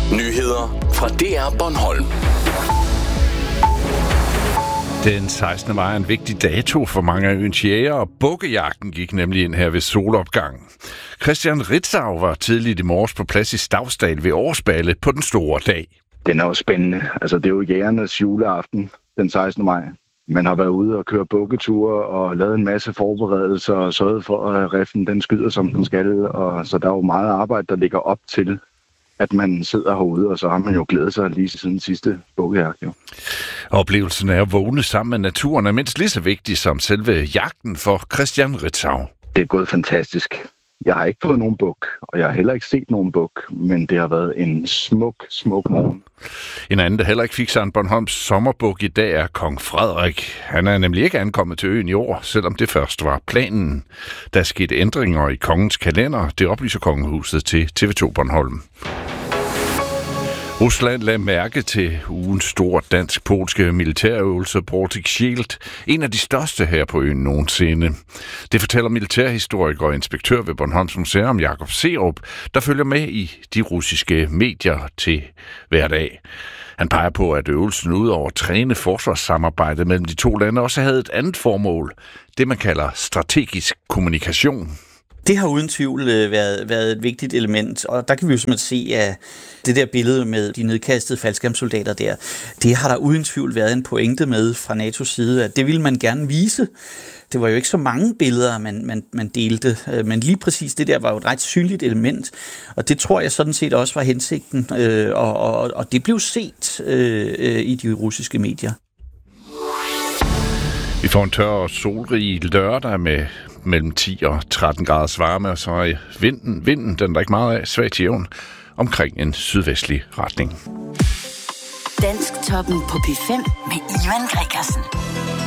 Nyheder fra DR Bornholm. Den 16. maj er en vigtig dato for mange af øens jægere. Bukkejagten gik nemlig ind her ved solopgangen. Christian Ritzau var tidligt i morges på plads i Stavsdal ved Årsballe på den store dag. Den er jo spændende. Altså, det er jo jægernes juleaften den 16. maj. Man har været ude og køre bukketure og lavet en masse forberedelser og sørget for, at riflen den skyder, som den skal. Og så der er jo meget arbejde, der ligger op til, at man sidder herude, og så har man jo glædet sig lige siden sidste bukkejagt. Jo. Oplevelsen af at vågne sammen med naturen er mindst lige så vigtig som selve jagten for Christian Ritzau. Det er gået fantastisk. Jeg har ikke fået nogen buk, og jeg har heller ikke set nogen buk, men det har været en smuk morgen. En anden, der heller ikke fik sig en Bornholms sommerbuk i dag, er kong Frederik. Han er nemlig ikke ankommet til øen i år, selvom det først var planen. Der skete ændringer i kongens kalender. Det oplyser kongehuset til TV2 Bornholm. Rusland lagde mærke til ugens store dansk-polske militærøvelse Baltic Shield, en af de største her på øen nogensinde. Det fortæller militærhistoriker og inspektør ved Bornholms Museum Jakob Serup, der følger med i de russiske medier til hver dag. Han peger på, at øvelsen ud over at træne forsvarssamarbejdet mellem de to lande også havde et andet formål, det man kalder strategisk kommunikation. Det har uden tvivl været et vigtigt element, og der kan vi jo simpelthen se, at det der billede med de nedkastede faldskærmssoldater der, det har der uden tvivl været en pointe med fra NATO's side, at det ville man gerne vise. Det var jo ikke så mange billeder, man delte, men lige præcis det der var jo et ret synligt element, og det tror jeg sådan set også var hensigten, og det blev set i de russiske medier. Vi får en tør og solrig lørdag med mellem 10 og 13 graders varme, og så er vinden, den er der ikke meget af, svag til jævn, omkring en sydvestlig retning. Dansk Toppen på P5 med Ivan Gregersen.